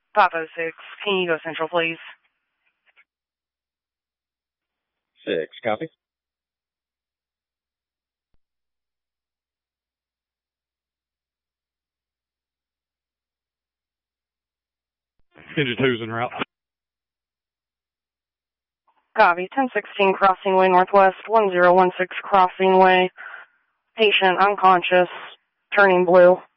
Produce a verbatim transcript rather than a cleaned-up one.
Papa six, can you go central, please? Six, copy. Engine two's en route. Copy, ten sixteen Crossing Way Northwest, one zero one six Crossing Way. Patient unconscious, turning blue.